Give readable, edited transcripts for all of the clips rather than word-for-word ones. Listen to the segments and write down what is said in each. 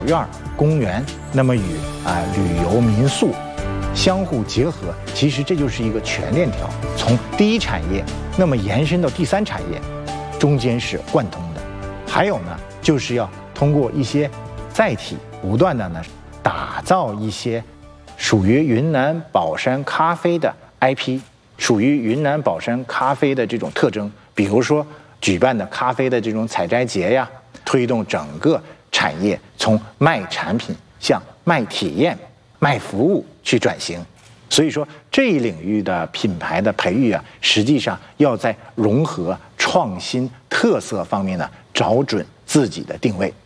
院、公园，那么与旅游民宿相互结合，其实这就是一个全链条，从第一产业那么延伸到第三产业，中间是贯通的。还有呢，就是要通过一些载体，不断的呢打造一些属于云南保山咖啡的 IP， 属于云南保山咖啡的这种特征，比如说举办的咖啡的这种采摘节呀，推动整个产业从卖产品向卖体验、卖服务去转型。所以说，这一领域的品牌的培育啊，实际上要在融合、创新、特色方面呢，找准自己的定位。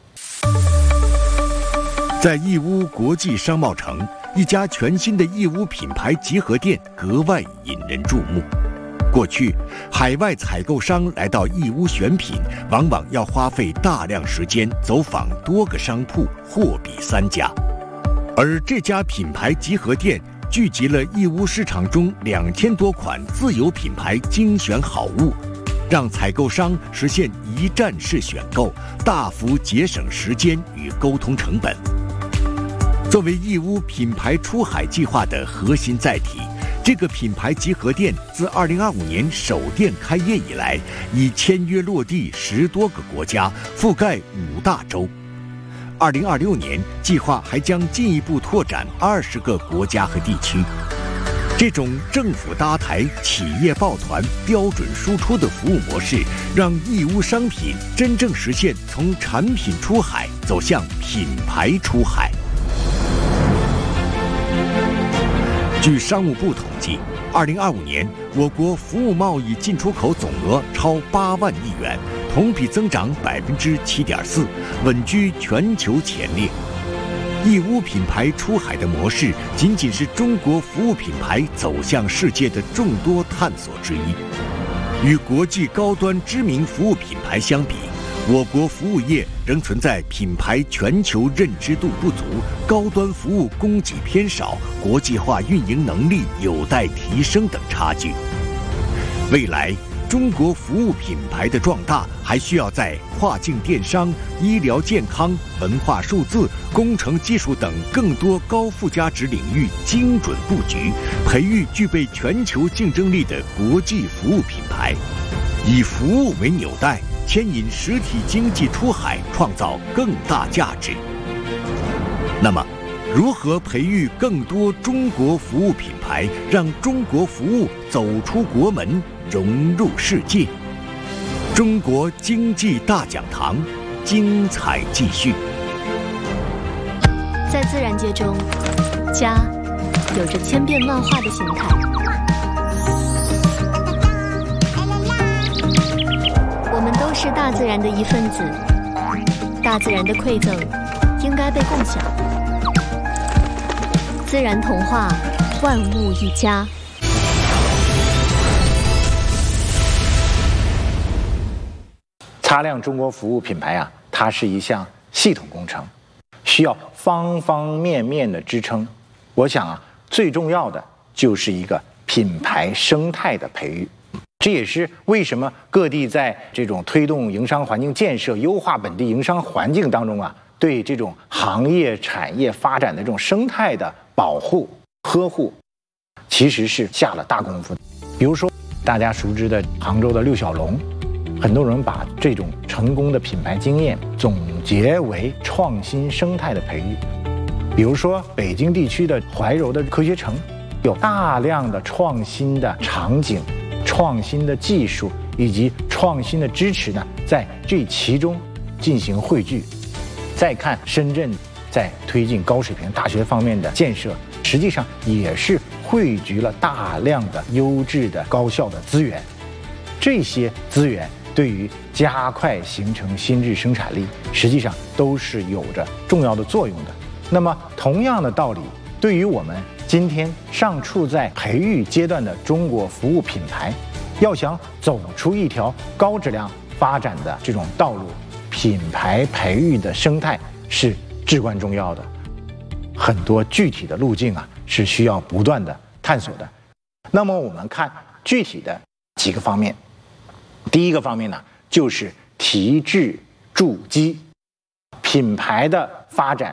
在义乌国际商贸城，一家全新的义乌品牌集合店格外引人注目。过去，海外采购商来到义乌选品，往往要花费大量时间走访多个商铺，货比三家。而这家品牌集合店聚集了义乌市场中2000多款自有品牌精选好物，让采购商实现一站式选购，大幅节省时间与沟通成本。作为义乌品牌出海计划的核心载体，这个品牌集合店自2025年首店开业以来，已签约落地10多个国家，覆盖5大洲。2026年计划还将进一步拓展20个国家和地区。这种政府搭台、企业抱团、标准输出的服务模式，让义乌商品真正实现从产品出海走向品牌出海。据商务部统计，2025年我国服务贸易进出口总额超8万亿元，同比增长7.4%，稳居全球前列。义乌品牌出海的模式，仅仅是中国服务品牌走向世界的众多探索之一。与国际高端知名服务品牌相比，我国服务业仍存在品牌全球认知度不足、高端服务供给偏少、国际化运营能力有待提升等差距。未来，中国服务品牌的壮大还需要在跨境电商、医疗健康、文化数字、工程技术等更多高附加值领域精准布局，培育具备全球竞争力的国际服务品牌，以服务为纽带，牵引实体经济出海，创造更大价值。那么，如何培育更多中国服务品牌，让中国服务走出国门，融入世界？中国经济大讲堂，精彩继续。 在自然界中，家有着千变万化的形态。我们都是大自然的一份子，大自然的馈赠应该被共享。自然童话，万物一家。 擦亮中国服务品牌啊，它是一项系统工程，需要方方面面的支撑。我想啊，最重要的就是一个品牌生态的培育。这也是为什么各地在这种推动营商环境建设、优化本地营商环境当中啊，对这种行业产业发展的这种生态的保护、呵护，其实是下了大功夫。比如说大家熟知的杭州的六小龙，很多人把这种成功的品牌经验总结为创新生态的培育。比如说北京地区的怀柔的科学城，有大量的创新的场景、创新的技术以及创新的支持呢，在这其中进行汇聚。再看深圳在推进高水平大学方面的建设，实际上也是汇聚了大量的优质的高校的资源。这些资源对于加快形成新质生产力，实际上都是有着重要的作用的。那么同样的道理，对于我们今天尚处在培育阶段的中国服务品牌，要想走出一条高质量发展的这种道路，品牌培育的生态是至关重要的。很多具体的路径啊，是需要不断的探索的。那么我们看具体的几个方面。第一个方面呢，就是提质筑基。品牌的发展